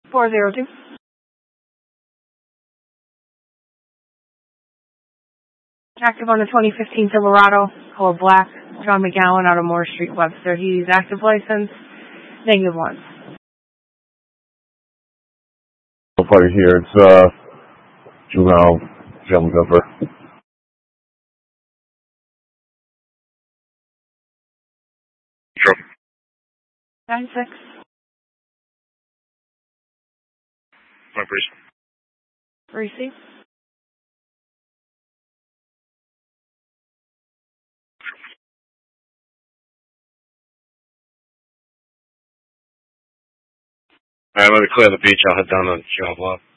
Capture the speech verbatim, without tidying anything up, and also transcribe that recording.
four zero two. Active on the twenty fifteen Silverado, color black, John McGowan out of Moore Street, Webster. He's active license, negative one. Party here. It's uh, juvenile family member. Sure. Nine six. My please. Receive. Alright, let me clear the beach. I'll head down to Joe Block.